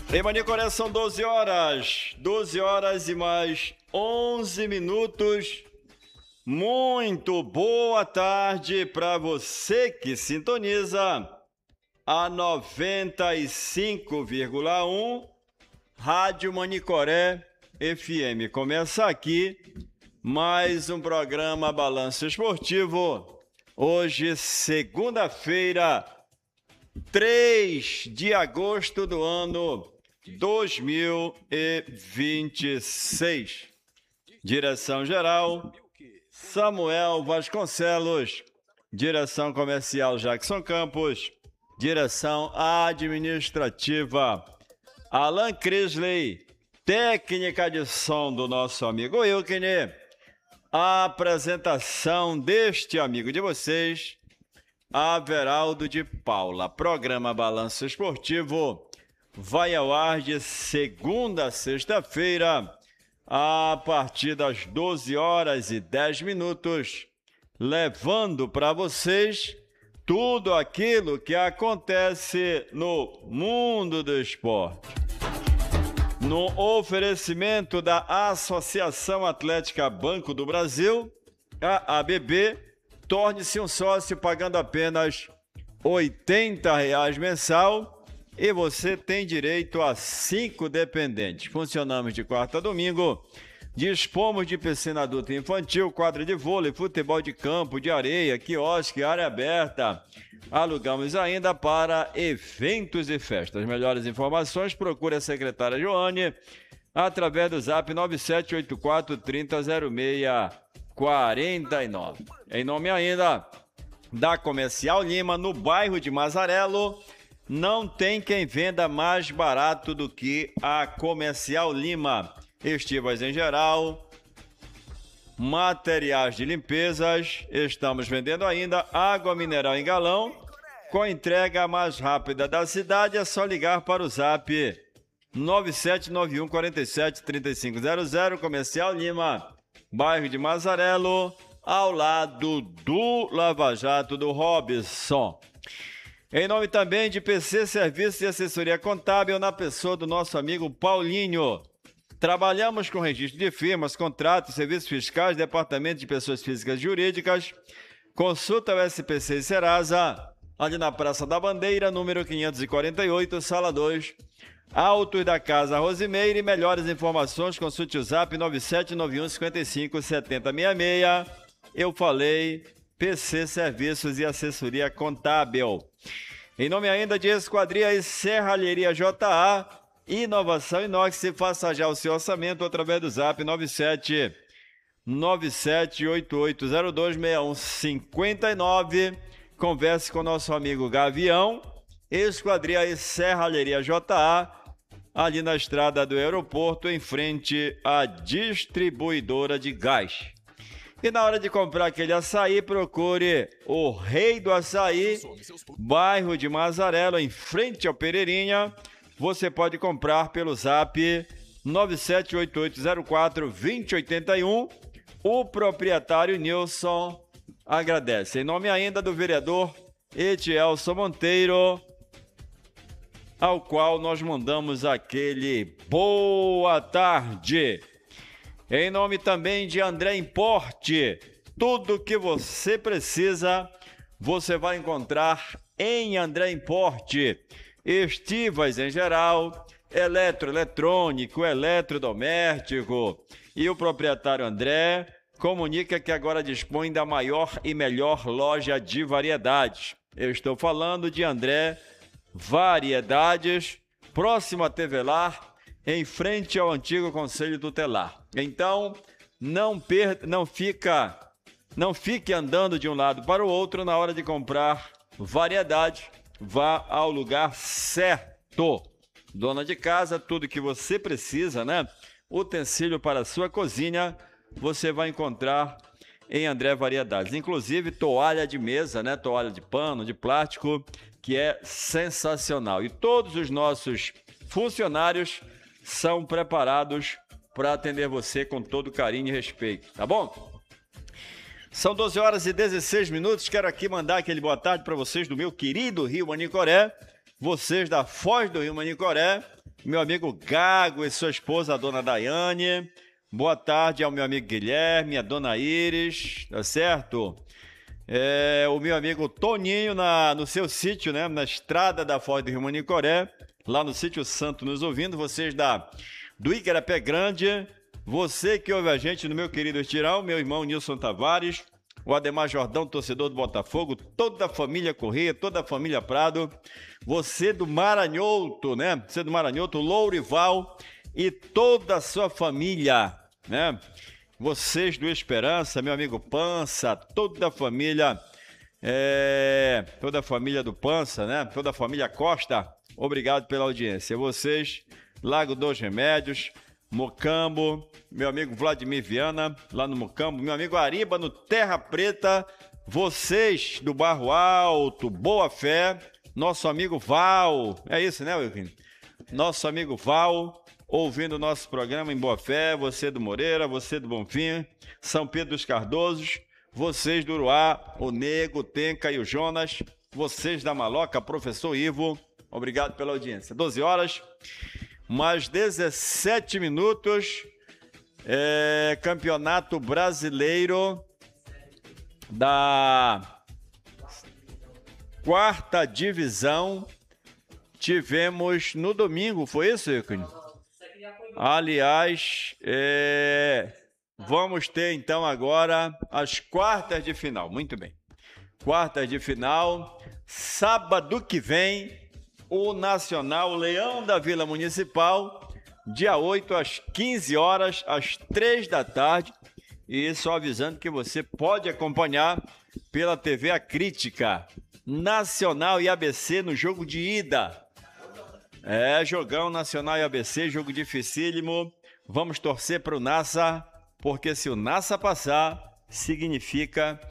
Em Manicoré são 12 horas e mais 11 minutos. Muito boa tarde para você que sintoniza a 95,1 Rádio Manicoré FM. Começa aqui mais um programa Balanço Esportivo. Hoje, segunda-feira, 3 de agosto do ano 2026. Direção-geral, Samuel Vasconcelos. Direção comercial, Jackson Campos. Direção administrativa, Alan Crisley. Técnica de som do nosso amigo Wilkine. A apresentação deste amigo de vocês, Averaldo de Paula. Programa Balanço Esportivo vai ao ar de segunda a sexta-feira, a partir das 12 horas e 10 minutos, levando para vocês tudo aquilo que acontece no mundo do esporte. No oferecimento da Associação Atlética Banco do Brasil, a ABB, torne-se um sócio pagando apenas R$ 80 mensal e você tem direito a 5 dependentes. Funcionamos de quarta a domingo, dispomos de piscina adulta e infantil, quadra de vôlei, futebol de campo, de areia, quiosque, área aberta. Alugamos ainda para eventos e festas. Melhores informações, procure a secretária Joane através do zap 9784 300649. Em nome ainda da Comercial Lima, no bairro de Mazarelo, não tem quem venda mais barato do que a Comercial Lima. Estivas em geral, materiais de limpezas, estamos vendendo ainda água mineral em galão, com entrega mais rápida da cidade. É só ligar para o zap 9791 47 3500, Comercial Lima, bairro de Mazarelo, ao lado do Lava Jato do Robson. Em nome também de PC Serviços e Assessoria Contábil, na pessoa do nosso amigo Paulinho. Trabalhamos com registro de firmas, contratos, serviços fiscais, departamento de pessoas físicas e jurídicas. Consulta o SPC e Serasa, ali na Praça da Bandeira, número 548, sala 2, Altos da Casa Rosimeire. Melhores informações, consulte o zap 9791 55 7066. Eu falei PC Serviços e Assessoria Contábil. Em nome ainda de Esquadria e Serralheria JA, Inovação Inox. Faça já o seu orçamento através do zap 9788026159. Converse com nosso amigo Gavião. Esquadria e Serralheria JA, ali na estrada do aeroporto, em frente à distribuidora de gás. E na hora de comprar aquele açaí, procure o Rei do Açaí, bairro de Mazarelo, em frente ao Pereirinha. Você pode comprar pelo zap 9788042081. O proprietário Nilson agradece. Em nome ainda do vereador Etielson Monteiro, ao qual nós mandamos aquele boa tarde. Em nome também de André Importe, tudo que você precisa, você vai encontrar em André Importe. Estivas em geral, eletroeletrônico, eletrodoméstico. E o proprietário André comunica que agora dispõe da maior e melhor loja de variedades. Eu estou falando de André Variedades, próximo à TV Lar, em frente ao antigo Conselho Tutelar. Então, não fique andando de um lado para o outro na hora de comprar variedade. Vá ao lugar certo. Dona de casa, tudo que você precisa, né? Utensílio para a sua cozinha, você vai encontrar em André Variedades. Inclusive toalha de mesa, né? Toalha de pano, de plástico, que é sensacional. E todos os nossos funcionários são preparados para atender você com todo carinho e respeito, tá bom? São 12 horas e 16 minutos. Quero aqui mandar aquele boa tarde para vocês do meu querido Rio Manicoré, vocês da Foz do Rio Manicoré, meu amigo Gago e sua esposa, a dona Daiane. Boa tarde ao meu amigo Guilherme, a dona Iris, tá certo? O meu amigo Toninho no seu sítio, né? Na estrada da Foz do Rio Manicoré, lá no sítio Santo nos ouvindo, vocês do Igarapé Grande, você que ouve a gente no meu querido Estirão, meu irmão Nilson Tavares, o Ademar Jordão, torcedor do Botafogo, toda a família Corrêa, toda a família Prado, você do Maranhoto, né? Você do Maranhoto, Lourival e toda a sua família, né? Vocês do Esperança, meu amigo Pança, toda a família do Pança, né? Toda a família Costa, obrigado pela audiência. Vocês, Lago dos Remédios, Mocambo, meu amigo Vladimir Viana, lá no Mocambo, meu amigo Ariba, no Terra Preta, vocês do Barro Alto, Boa Fé, nosso amigo Val, é isso, né, Wilkin? Nosso amigo Val, ouvindo o nosso programa em Boa Fé, você do Moreira, você do Bonfim, São Pedro dos Cardosos, vocês do Uruá, o Nego, o Tenca e o Jonas, vocês da Maloca, professor Ivo, obrigado pela audiência. 12 horas, mais 17 minutos, Campeonato Brasileiro da 4ª divisão, tivemos no domingo, foi isso, Wilkin? Aliás, vamos ter então agora as quartas de final. Muito bem. Quartas de final. Sábado que vem, o Nacional Leão da Vila Municipal, dia 8 às 15 horas, às 3 da tarde. E só avisando que você pode acompanhar pela TV A Crítica. Nacional e ABC no jogo de ida. Jogão Nacional e ABC, jogo dificílimo. Vamos torcer para o Nassa, porque se o Nassa passar, significa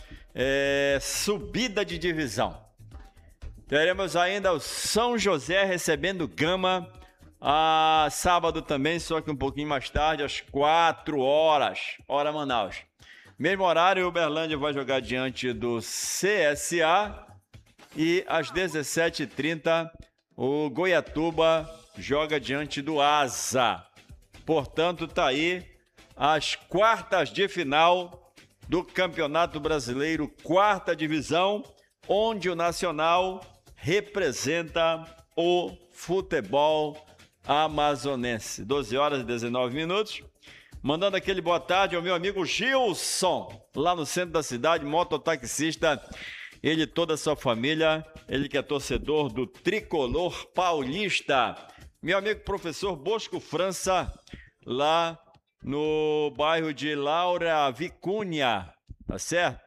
subida de divisão. Teremos ainda o São José recebendo Gama, sábado também, só que um pouquinho mais tarde, às 4 horas, hora Manaus. Mesmo horário, o Uberlândia vai jogar diante do CSA e às 17h30, o Goiatuba joga diante do Asa. Portanto, tá aí as quartas de final do Campeonato Brasileiro, 4ª divisão, onde o Nacional representa o futebol amazonense. 12 horas e 19 minutos. Mandando aquele boa tarde ao meu amigo Gilson, lá no centro da cidade, mototaxista. Ele e toda a sua família, ele que é torcedor do Tricolor Paulista. Meu amigo professor Bosco França, lá no bairro de Laura Vicúnia, tá certo?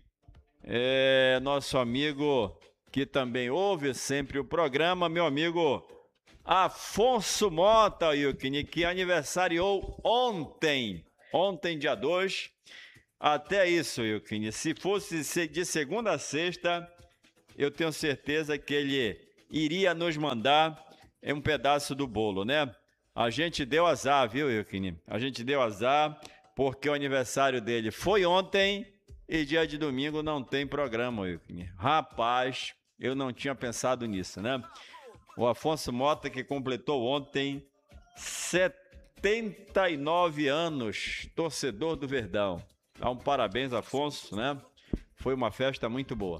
Nosso amigo que também ouve sempre o programa, meu amigo Afonso Mota, que aniversariou ontem, dia 2. Até isso, Wilkin. Se fosse de segunda a sexta, eu tenho certeza que ele iria nos mandar um pedaço do bolo, né? A gente deu azar, viu, Wilkin? A gente deu azar porque o aniversário dele foi ontem e dia de domingo não tem programa, Wilkin. Rapaz, eu não tinha pensado nisso, né? O Afonso Mota, que completou ontem 79 anos, torcedor do Verdão. Dá um parabéns, Afonso, né? Foi uma festa muito boa.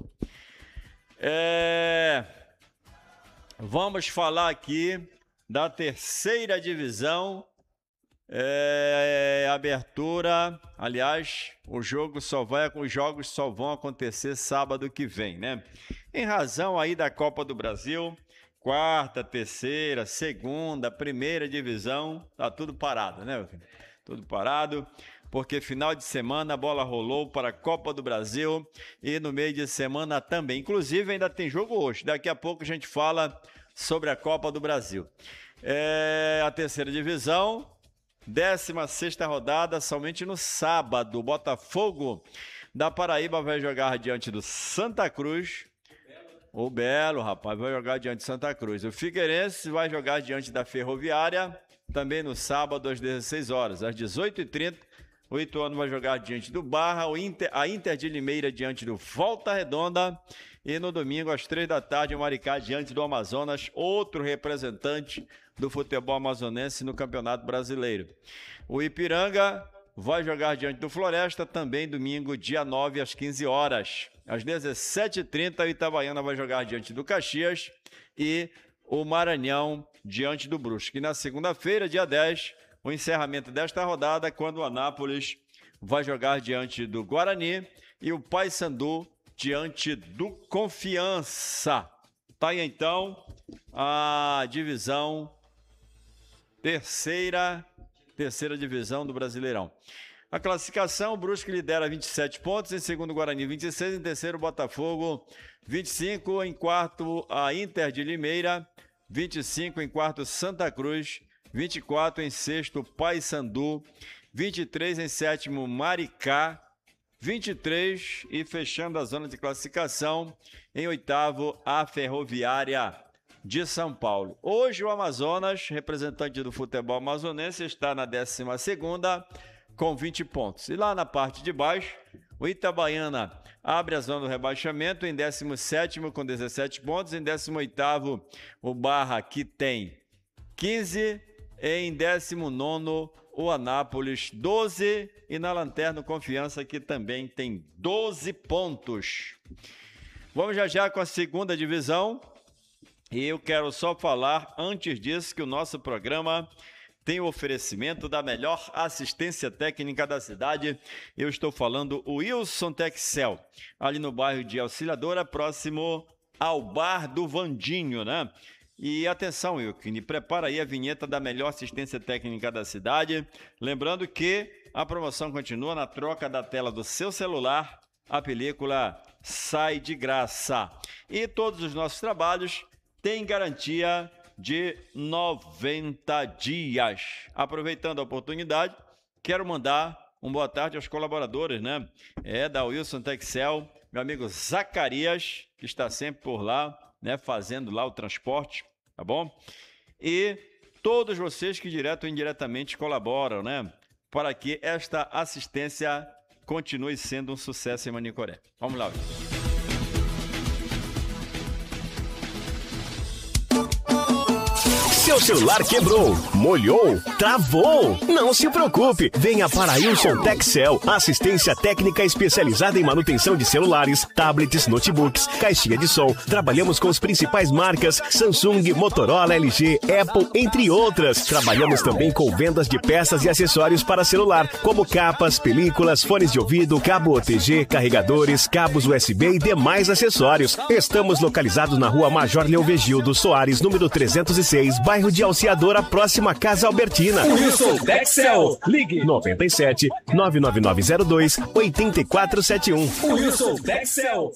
Vamos falar aqui da 3ª divisão. Abertura. Aliás, os jogos só vão acontecer sábado que vem, né? Em razão aí da Copa do Brasil, 4ª, 3ª, 2ª, 1ª divisão, tá tudo parado, né? Tudo parado. Porque final de semana a bola rolou para a Copa do Brasil e no meio de semana também. Inclusive ainda tem jogo hoje. Daqui a pouco a gente fala sobre a Copa do Brasil. A 3ª divisão, 16ª rodada, somente no sábado. O Botafogo da Paraíba vai jogar diante do Santa Cruz. O Belo, rapaz, vai jogar diante de Santa Cruz. O Figueirense vai jogar diante da Ferroviária, também no sábado às 16 horas. Às 18h30, O Ituano vai jogar diante do Barra, a Inter de Limeira diante do Volta Redonda. E no domingo, às 3 da tarde, o Maricá diante do Amazonas, outro representante do futebol amazonense no Campeonato Brasileiro. O Ipiranga vai jogar diante do Floresta, também domingo, dia 9, às 15 horas. Às 17h30, o Itabaiana vai jogar diante do Caxias e o Maranhão diante do Brusque. E na segunda-feira, dia 10, o encerramento desta rodada, quando o Anápolis vai jogar diante do Guarani e o Paysandu diante do Confiança. Tá aí, então, a divisão terceira divisão do Brasileirão. A classificação, o Brusque lidera 27 pontos, em segundo o Guarani 26, em terceiro o Botafogo 25, em quarto a Inter de Limeira, 25 em quarto Santa Cruz, 24 em sexto Paysandu, 23 em sétimo Maricá, 23 e fechando a zona de classificação, em oitavo a Ferroviária de São Paulo. Hoje o Amazonas, representante do futebol amazonense, está na 12ª com 20 pontos. E lá na parte de baixo, o Itabaiana abre a zona do rebaixamento em 17º com 17 pontos, em 18º o Barra, que tem 15, em 19º o Anápolis 12 e na lanterna o Confiança, que também tem 12 pontos. Vamos já com a segunda divisão e eu quero só falar antes disso que o nosso programa tem o oferecimento da melhor assistência técnica da cidade. Eu estou falando o Wilson Texel, ali no bairro de Auxiliadora, próximo ao Bar do Vandinho, né? E atenção, Wilkine, prepara aí a vinheta da melhor assistência técnica da cidade. Lembrando que a promoção continua na troca da tela do seu celular. A película sai de graça. E todos os nossos trabalhos têm garantia de 90 dias. Aproveitando a oportunidade, quero mandar uma boa tarde aos colaboradores, né? Da Wilson Texel, meu amigo Zacarias, que está sempre por lá, né? Fazendo lá o transporte, tá bom? E todos vocês que direto ou indiretamente colaboram, né? Para que esta assistência continue sendo um sucesso em Manicoré. Vamos lá, Wilson. Seu celular quebrou, molhou, travou? Não se preocupe, venha para a Wilson Texel, assistência técnica especializada em manutenção de celulares, tablets, notebooks, caixinha de som. Trabalhamos com as principais marcas Samsung, Motorola, LG, Apple, entre outras. Trabalhamos também com vendas de peças e acessórios para celular, como capas, películas, fones de ouvido, cabo OTG, carregadores, cabos USB e demais acessórios. Estamos localizados na Rua Major Leovegildo Soares, número 306, bairro de Auxiliadora, próxima à Casa Albertina. Wilson Texel, ligue 97 99902 8471. Wilson Texel.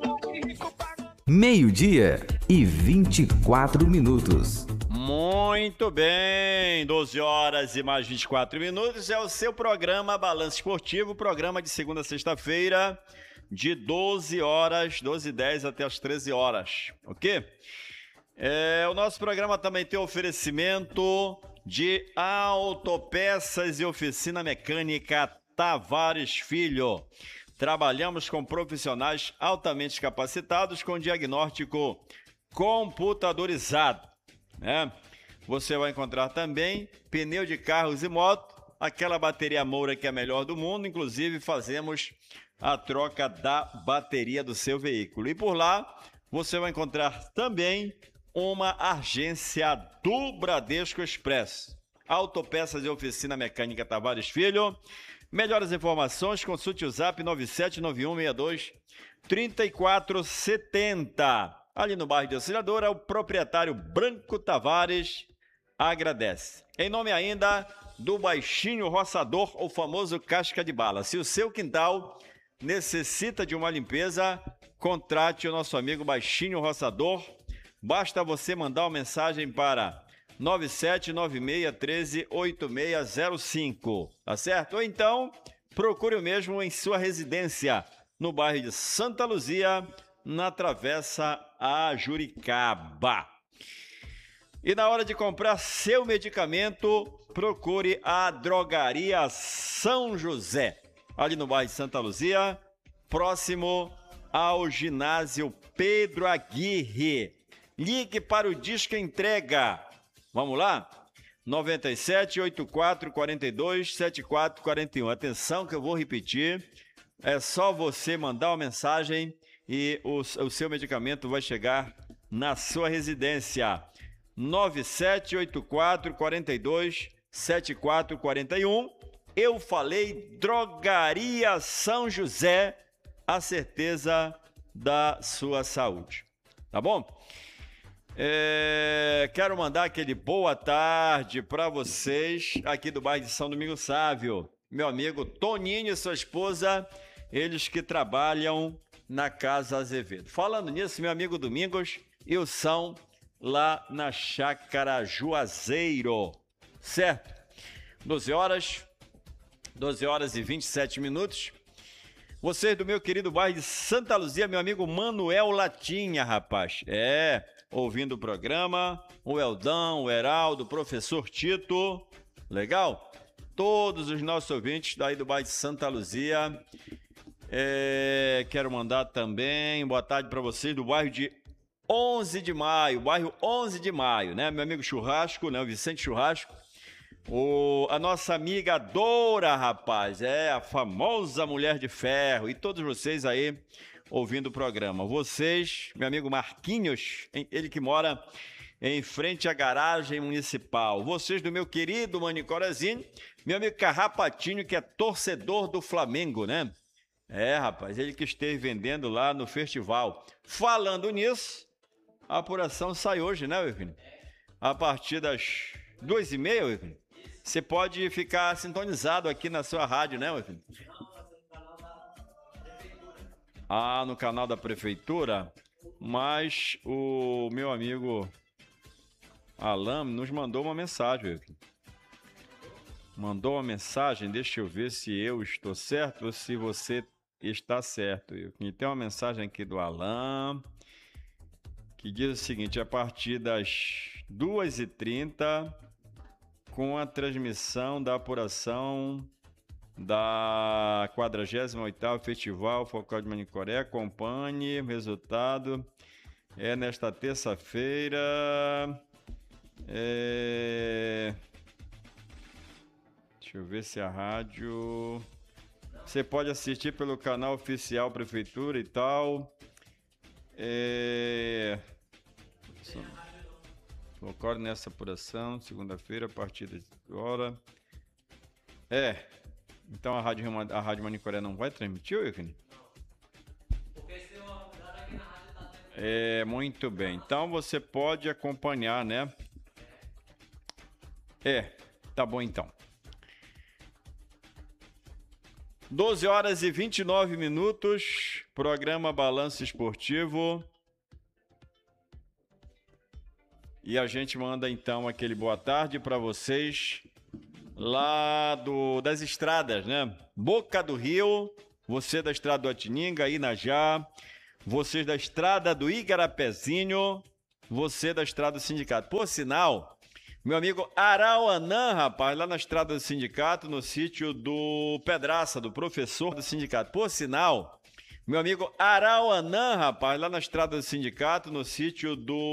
12:24. Muito bem, 12 horas e mais 24 minutos. É o seu programa Balanço Esportivo, programa de segunda a sexta-feira, de 12 horas, 12h10 até as 13 horas, ok? O nosso programa também tem oferecimento de Autopeças e Oficina Mecânica Tavares Filho. Trabalhamos com profissionais altamente capacitados com diagnóstico computadorizado, né? Você vai encontrar também pneu de carros e moto, aquela bateria Moura que é a melhor do mundo. Inclusive fazemos a troca da bateria do seu veículo. E por lá você vai encontrar também uma agência do Bradesco Expresso. Autopeças e Oficina Mecânica Tavares Filho. Melhores informações, consulte o zap 979162-3470. Ali no bairro de Auxiliadora, o proprietário Branco Tavares agradece. Em nome ainda do Baixinho Roçador, o famoso casca de bala. Se o seu quintal necessita de uma limpeza, contrate o nosso amigo Baixinho Roçador. Basta você mandar uma mensagem para 9796138605, tá certo? Ou então, procure o mesmo em sua residência, no bairro de Santa Luzia, na Travessa a Juricaba. E na hora de comprar seu medicamento, procure a Drogaria São José, ali no bairro de Santa Luzia, próximo ao ginásio Pedro Aguirre. Ligue para o Disco Entrega. Vamos lá? 97 84 42 74 41. Atenção que eu vou repetir. É só você mandar uma mensagem e o seu medicamento vai chegar na sua residência. 97 84 42 74 41. Eu falei Drogaria São José, a certeza da sua saúde. Tá bom? Quero mandar aquele boa tarde para vocês aqui do bairro de São Domingos Sávio. Meu amigo Toninho e sua esposa, eles que trabalham na Casa Azevedo. Falando nisso, meu amigo Domingos e o São lá na Chácara Juazeiro, certo? 12 horas e 27 minutos. Vocês do meu querido bairro de Santa Luzia, meu amigo Manuel Latinha, rapaz. Ouvindo o programa, o Eldão, o Heraldo, o professor Tito, legal? Todos os nossos ouvintes daí do bairro de Santa Luzia. Quero mandar também boa tarde para vocês do bairro de 11 de maio, bairro 11 de maio, né? Meu amigo Churrasco, né? O Vicente Churrasco. A nossa amiga Dora, rapaz, a famosa Mulher de Ferro, e todos vocês aí ouvindo o programa. Vocês, meu amigo Marquinhos, ele que mora em frente à garagem municipal. Vocês do meu querido Manicorezinho, meu amigo Carrapatinho, que é torcedor do Flamengo, né? Rapaz, ele que esteve vendendo lá no festival. Falando nisso, a apuração sai hoje, né, Eugênio? A partir das 2h30, Eugênio? Você pode ficar sintonizado aqui na sua rádio, né, Eugênio? No canal da prefeitura, mas o meu amigo Alan nos mandou uma mensagem. Mandou uma mensagem, deixa eu ver se eu estou certo ou se você está certo. E tem uma mensagem aqui do Alan, que diz o seguinte: a partir das 2h30, com a transmissão da apuração da 48º Festival Folclore de Manicoré, acompanhe o resultado. Nesta terça-feira. Deixa eu ver se a rádio... Você pode assistir pelo canal oficial Prefeitura e tal. Folclore nessa apuração, segunda-feira, a partir de agora. Então a Rádio Manicoré não vai transmitir, Eugênio? Porque se eu mudar aqui na rádio tá tendo... Muito bem. Então você pode acompanhar, né? Tá bom então. 12 horas e 29 minutos, programa Balanço Esportivo. E a gente manda então aquele boa tarde para vocês lá das estradas, né? Boca do Rio, você da estrada do Atininga, Inajá, vocês da estrada do Igarapezinho, você da estrada do Sindicato. Por sinal, meu amigo Arauanã, rapaz, lá na estrada do Sindicato, no sítio do Pedraça, do professor do Sindicato. Por sinal, meu amigo Arauanã, rapaz, lá na estrada do Sindicato, no sítio do